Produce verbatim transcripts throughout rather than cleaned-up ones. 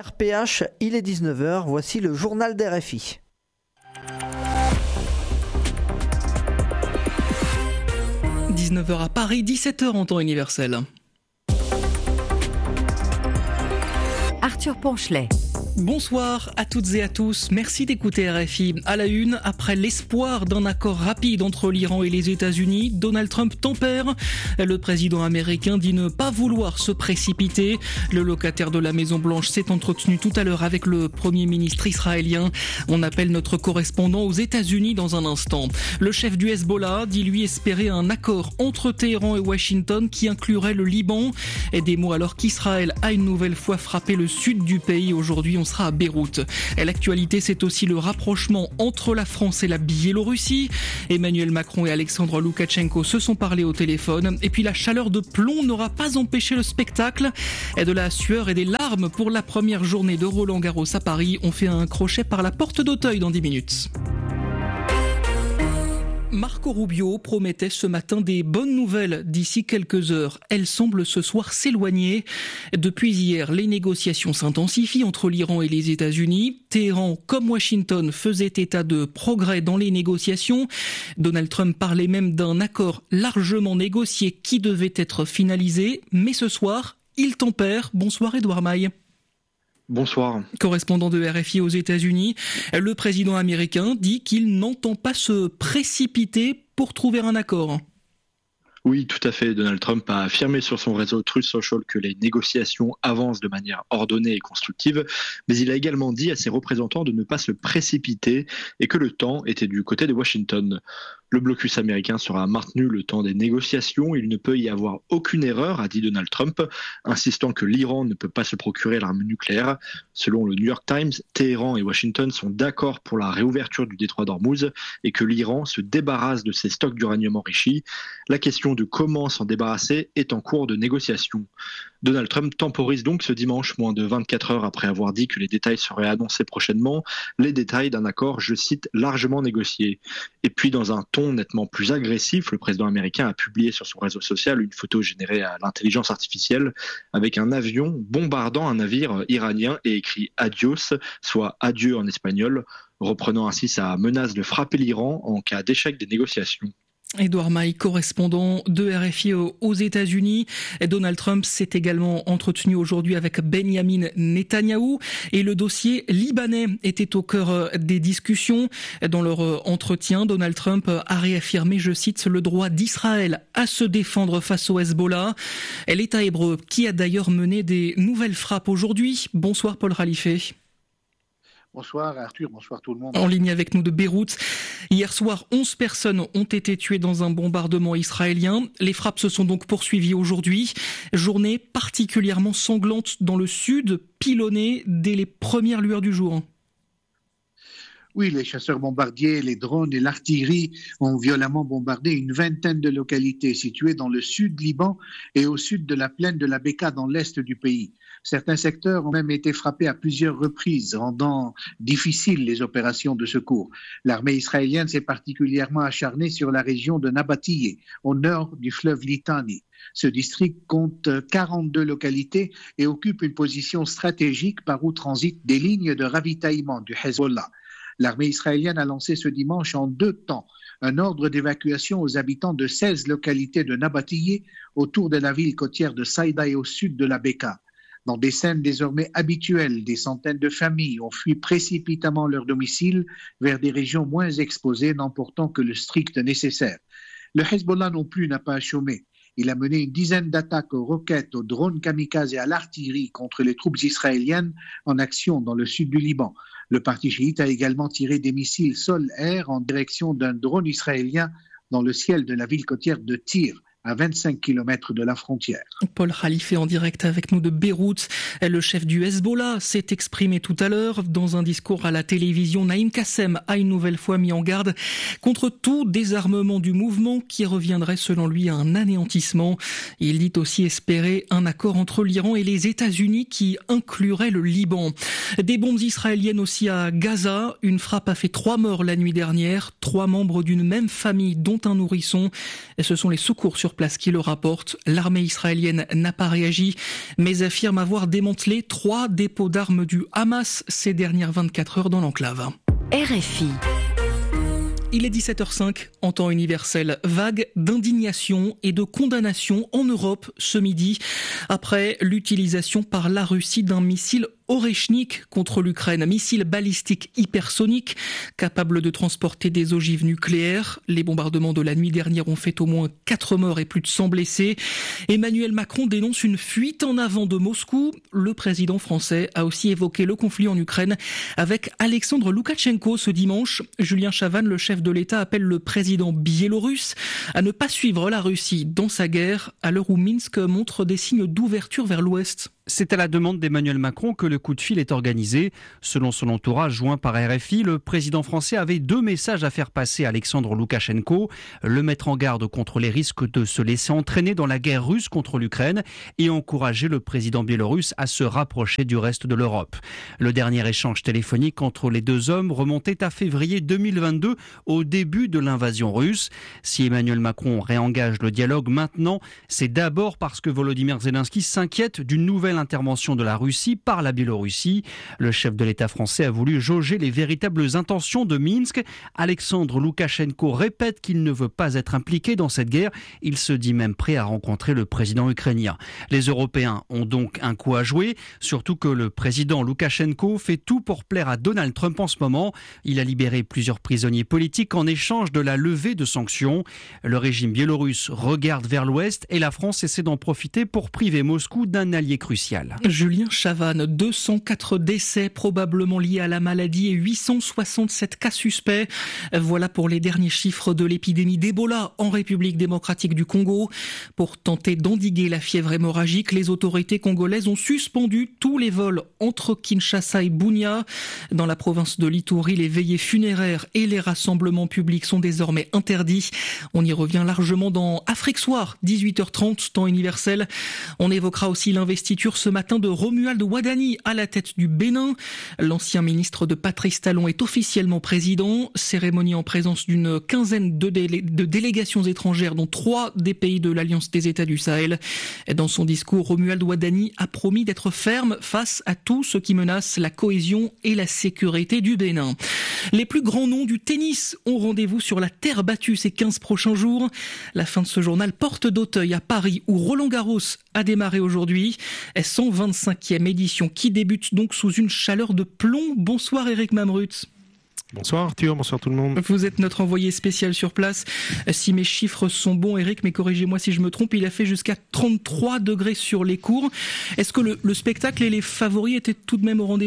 R P H, il est dix-neuf heures, voici le journal d'R F I. dix-neuf heures à Paris, dix-sept heures en temps universel. Arthur Ponchelet. Bonsoir à toutes et à tous, merci d'écouter R F I. À la une, après l'espoir d'un accord rapide entre l'Iran et les États-Unis, Donald Trump tempère. Le président américain dit ne pas vouloir se précipiter. Le locataire de la Maison-Blanche s'est entretenu tout à l'heure avec le Premier ministre israélien. On appelle notre correspondant aux États-Unis dans un instant. Le chef du Hezbollah dit lui espérer un accord entre Téhéran et Washington qui inclurait le Liban. Et des mots alors qu'Israël a une nouvelle fois frappé le sud du pays. Aujourd'hui, on sera à Beyrouth. Et l'actualité, c'est aussi le rapprochement entre la France et la Biélorussie. Emmanuel Macron et Alexandre Loukachenko se sont parlé au téléphone. Et puis la chaleur de plomb n'aura pas empêché le spectacle. Et de la sueur et des larmes pour la première journée de Roland-Garros à Paris. On fait un crochet par la porte d'Auteuil dans dix minutes. Marco Rubio promettait ce matin des bonnes nouvelles d'ici quelques heures. Elles semblent ce soir s'éloigner. Depuis hier, les négociations s'intensifient entre l'Iran et les États-Unis. Téhéran, comme Washington, faisait état de progrès dans les négociations. Donald Trump parlait même d'un accord largement négocié qui devait être finalisé. Mais ce soir, il tempère. Bonsoir Edouard Maille. Bonsoir. Correspondant de R F I aux États-Unis, le président américain dit qu'il n'entend pas se précipiter pour trouver un accord. Oui, tout à fait. Donald Trump a affirmé sur son réseau Truth Social que les négociations avancent de manière ordonnée et constructive, mais il a également dit à ses représentants de ne pas se précipiter et que le temps était du côté de Washington. Le blocus américain sera maintenu le temps des négociations. Il ne peut y avoir aucune erreur, a dit Donald Trump, insistant que l'Iran ne peut pas se procurer l'arme nucléaire. Selon le New York Times, Téhéran et Washington sont d'accord pour la réouverture du détroit d'Ormuz et que l'Iran se débarrasse de ses stocks d'uranium enrichi. La question de comment s'en débarrasser est en cours de négociation. Donald Trump temporise donc ce dimanche, moins de vingt-quatre heures après avoir dit que les détails seraient annoncés prochainement, les détails d'un accord, je cite, largement négocié. Et puis dans un ton nettement plus agressif, le président américain a publié sur son réseau social une photo générée à l'intelligence artificielle avec un avion bombardant un navire iranien et écrit « Adios », soit « adieu » en espagnol, reprenant ainsi sa menace de frapper l'Iran en cas d'échec des négociations. Edouard Maille, correspondant de R F I aux États-Unis. Donald Trump s'est également entretenu aujourd'hui avec Benjamin Netanyahou et le dossier libanais était au cœur des discussions. Dans leur entretien, Donald Trump a réaffirmé, je cite, le droit d'Israël à se défendre face au Hezbollah. L'État hébreu qui a d'ailleurs mené des nouvelles frappes aujourd'hui. Bonsoir Paul Khalife. Bonsoir Arthur, bonsoir tout le monde. En ligne avec nous de Beyrouth. Hier soir, onze personnes ont été tuées dans un bombardement israélien. Les frappes se sont donc poursuivies aujourd'hui. Journée particulièrement sanglante dans le sud, pilonnée dès les premières lueurs du jour. Oui, les chasseurs bombardiers, les drones et l'artillerie ont violemment bombardé une vingtaine de localités situées dans le sud Liban et au sud de la plaine de la Bekaa dans l'est du pays. Certains secteurs ont même été frappés à plusieurs reprises, rendant difficiles les opérations de secours. L'armée israélienne s'est particulièrement acharnée sur la région de Nabatiyeh, au nord du fleuve Litani. Ce district compte quarante-deux localités et occupe une position stratégique par où transitent des lignes de ravitaillement du Hezbollah. L'armée israélienne a lancé ce dimanche en deux temps un ordre d'évacuation aux habitants de seize localités de Nabatiyeh autour de la ville côtière de Saïda et au sud de la Bekaa. Dans des scènes désormais habituelles, des centaines de familles ont fui précipitamment leur domicile vers des régions moins exposées, n'emportant que le strict nécessaire. Le Hezbollah non plus n'a pas chômé. Il a mené une dizaine d'attaques aux roquettes, aux drones kamikazes et à l'artillerie contre les troupes israéliennes en action dans le sud du Liban. Le parti chiite a également tiré des missiles sol-air en direction d'un drone israélien dans le ciel de la ville côtière de Tyr, à vingt-cinq kilomètres de la frontière. Paul Khalife en direct avec nous de Beyrouth. Le chef du Hezbollah s'est exprimé tout à l'heure dans un discours à la télévision. Naïm Kassem a une nouvelle fois mis en garde contre tout désarmement du mouvement qui reviendrait selon lui à un anéantissement. Il dit aussi espérer un accord entre l'Iran et les États-Unis qui inclurait le Liban. Des bombes israéliennes aussi à Gaza. Une frappe a fait trois morts la nuit dernière. Trois membres d'une même famille dont un nourrisson. Et ce sont les secours sur sur place qui le rapportent. L'armée israélienne n'a pas réagi, mais affirme avoir démantelé trois dépôts d'armes du Hamas ces dernières vingt-quatre heures dans l'enclave. R F I. Il est dix-sept heures cinq en temps universel. Vague d'indignation et de condamnation en Europe ce midi après l'utilisation par la Russie d'un missile Oreshnik contre l'Ukraine, un missile balistique hypersonique capable de transporter des ogives nucléaires. Les bombardements de la nuit dernière ont fait au moins quatre morts et plus de cent blessés. Emmanuel Macron dénonce une fuite en avant de Moscou. Le président français a aussi évoqué le conflit en Ukraine avec Alexandre Loukachenko ce dimanche. Julien Chavannes, le chef de l'État, appelle le président biélorusse à ne pas suivre la Russie dans sa guerre à l'heure où Minsk montre des signes d'ouverture vers l'Ouest. C'est à la demande d'Emmanuel Macron que le coup de fil est organisé. Selon son entourage joint par R F I, le président français avait deux messages à faire passer à Alexandre Loukachenko. Le mettre en garde contre les risques de se laisser entraîner dans la guerre russe contre l'Ukraine et encourager le président biélorusse à se rapprocher du reste de l'Europe. Le dernier échange téléphonique entre les deux hommes remontait à février deux mille vingt-deux, au début de l'invasion russe. Si Emmanuel Macron réengage le dialogue maintenant, c'est d'abord parce que Volodymyr Zelensky s'inquiète d'une nouvelle intervention de la Russie par la Biélorussie. Le chef de l'État français a voulu jauger les véritables intentions de Minsk. Alexandre Loukachenko répète qu'il ne veut pas être impliqué dans cette guerre. Il se dit même prêt à rencontrer le président ukrainien. Les Européens ont donc un coup à jouer, surtout que le président Loukachenko fait tout pour plaire à Donald Trump en ce moment. Il a libéré plusieurs prisonniers politiques en échange de la levée de sanctions. Le régime biélorusse regarde vers l'ouest et la France essaie d'en profiter pour priver Moscou d'un allié crucial. Julien Chavannes, deux cent quatre décès probablement liés à la maladie et huit cent soixante-sept cas suspects. Voilà pour les derniers chiffres de l'épidémie d'Ebola en République démocratique du Congo. Pour tenter d'endiguer la fièvre hémorragique, les autorités congolaises ont suspendu tous les vols entre Kinshasa et Bunia. Dans la province de l'Ituri, les veillées funéraires et les rassemblements publics sont désormais interdits. On y revient largement dans Afrique Soir, dix-huit heures trente, temps universel. On évoquera aussi l'investiture ce matin de Romuald Wadani à la tête du Bénin. L'ancien ministre de Patrice Talon est officiellement président. Cérémonie en présence d'une quinzaine de, délé- de délégations étrangères, dont trois des pays de l'Alliance des États du Sahel. Dans son discours, Romuald Wadani a promis d'être ferme face à tout ce qui menace la cohésion et la sécurité du Bénin. Les plus grands noms du tennis ont rendez-vous sur la terre battue ces quinze prochains jours. La fin de ce journal porte d'Auteuil à Paris, où Roland Garros a démarré aujourd'hui. cent vingt-cinquième édition qui débute donc sous une chaleur de plomb. Bonsoir Eric Mamrut. Bonsoir Arthur, bonsoir tout le monde. Vous êtes notre envoyé spécial sur place. Si mes chiffres sont bons, Eric, mais corrigez-moi si je me trompe, il a fait jusqu'à trente-trois degrés sur les cours. Est-ce que le, le spectacle et les favoris étaient tout de même au rendez-vous ?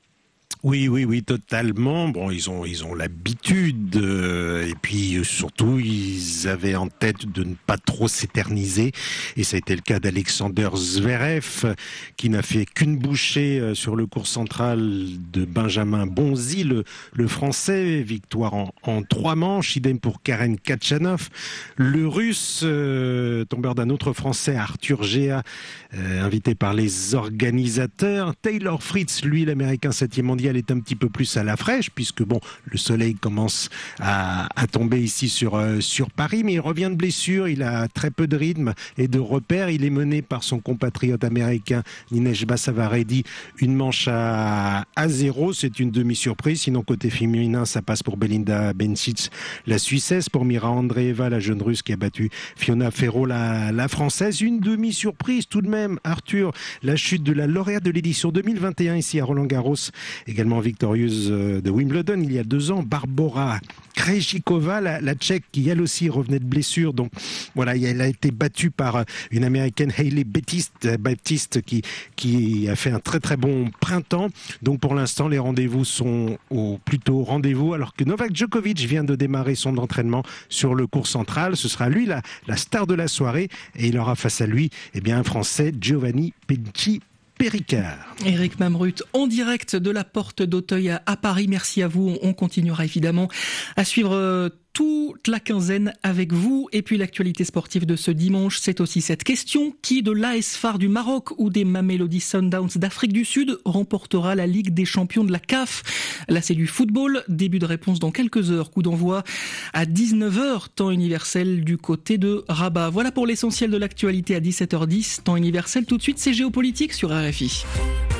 Oui, oui, oui, totalement. Bon, ils ont, ils ont l'habitude, euh, et puis euh, surtout, ils avaient en tête de ne pas trop s'éterniser, et ça a été le cas d'Alexander Zverev, qui n'a fait qu'une bouchée euh, sur le court central de Benjamin Bonzi, le, le Français, victoire en, en trois manches, idem pour Karen Khachanov. Le Russe, euh, tombeur d'un autre Français, Arthur Gea, euh, invité par les organisateurs. Taylor Fritz, lui, l'Américain septième mondial, est un petit peu plus à la fraîche, puisque bon, le soleil commence à, à tomber ici sur, euh, sur Paris, mais il revient de blessure, il a très peu de rythme et de repères. Il est mené par son compatriote américain Ninesh Basavaredi, une manche à, à zéro, c'est une demi-surprise. Sinon, côté féminin, ça passe pour Belinda Bencic, la Suissesse, pour Mira Andreeva, la jeune Russe qui a battu Fiona Ferro, la, la Française. Une demi-surprise tout de même, Arthur, la chute de la lauréate de l'édition deux mille vingt et un ici à Roland-Garros, également victorieuse de Wimbledon il y a deux ans, Barbora Krejcikova, la, la Tchèque, qui elle aussi revenait de blessure. Donc voilà, elle a été battue par une Américaine, Hailey Baptiste, Baptiste qui, qui a fait un très très bon printemps. Donc pour l'instant, les rendez-vous sont au plutôt rendez-vous, alors que Novak Djokovic vient de démarrer son entraînement sur le court central. Ce sera lui la, la star de la soirée, et il aura face à lui eh bien, un Français, Giovanni Penchi Péricard. Eric Mamrut, en direct de la porte d'Auteuil à Paris. Merci à vous. On continuera évidemment à suivre toute la quinzaine avec vous. Et puis l'actualité sportive de ce dimanche, c'est aussi cette question. Qui de l'A S F A R du Maroc ou des Mamelody Sundowns d'Afrique du Sud remportera la Ligue des champions de la C A F? Là, c'est du football. Début de réponse dans quelques heures. Coup d'envoi à dix-neuf heures, temps universel du côté de Rabat. Voilà pour l'essentiel de l'actualité à dix-sept heures dix, temps universel. Tout de suite, c'est géopolitique sur R F I.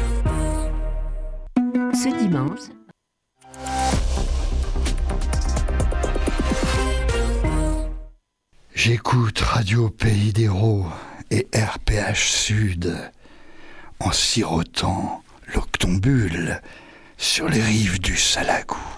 Ce dimanche, j'écoute Radio Pays d'Hérault et R P H Sud en sirotant l'octombule sur les rives du Salagou.